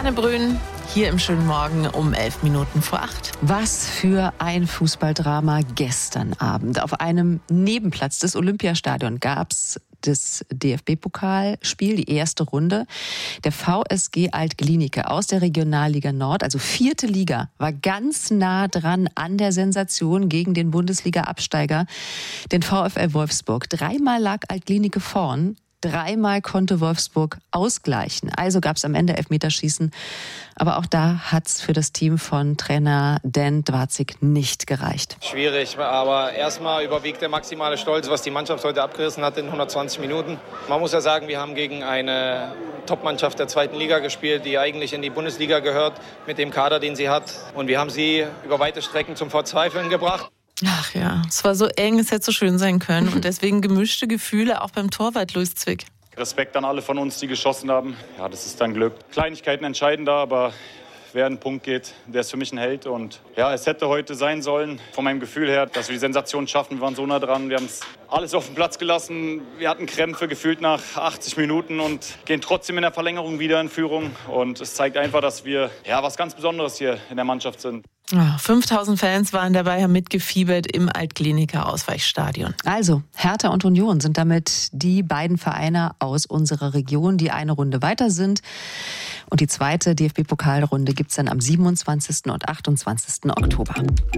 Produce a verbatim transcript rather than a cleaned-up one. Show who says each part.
Speaker 1: Anne Brün hier im schönen Morgen um elf Minuten vor acht.
Speaker 2: Was für ein Fußballdrama gestern Abend. Auf einem Nebenplatz des Olympiastadions gab es das D F B-Pokalspiel, die erste Runde. Der V S G Alt-Glienicke aus der Regionalliga Nord, also vierte Liga, war ganz nah dran an der Sensation gegen den Bundesliga-Absteiger, den VfL Wolfsburg. Dreimal lag Alt-Glienicke vorn. Dreimal konnte Wolfsburg ausgleichen. Also gab es am Ende Elfmeterschießen. Aber auch da hat es für das Team von Trainer Dan Dwarzig nicht gereicht.
Speaker 3: Schwierig, aber erstmal überwiegt der maximale Stolz, was die Mannschaft heute abgerissen hat in hundertzwanzig Minuten. Man muss ja sagen, wir haben gegen eine Top-Mannschaft der zweiten Liga gespielt, die eigentlich in die Bundesliga gehört, mit dem Kader, den sie hat. Und wir haben sie über weite Strecken zum Verzweifeln gebracht.
Speaker 1: Ach ja, es war so eng, es hätte so schön sein können. Und deswegen gemischte Gefühle auch beim Torwart Luis Zwick.
Speaker 4: Respekt an alle von uns, die geschossen haben. Ja, das ist dann Glück. Kleinigkeiten entscheiden da, aber wer einen Punkt geht, der ist für mich ein Held. Und ja, es hätte heute sein sollen, von meinem Gefühl her, dass wir die Sensation schaffen. Wir waren so nah dran, wir haben es alles auf den Platz gelassen. Wir hatten Krämpfe gefühlt nach achtzig Minuten und gehen trotzdem in der Verlängerung wieder in Führung. Und es zeigt einfach, dass wir ja was ganz Besonderes hier in der Mannschaft sind.
Speaker 1: Ja, fünftausend Fans waren dabei, haben mitgefiebert im Alt-Glienicke Ausweichstadion.
Speaker 2: Also, Hertha und Union sind damit die beiden Vereine aus unserer Region, die eine Runde weiter sind. Und die zweite D F B-Pokalrunde gibt es dann am siebenundzwanzigsten und achtundzwanzigsten Oktober.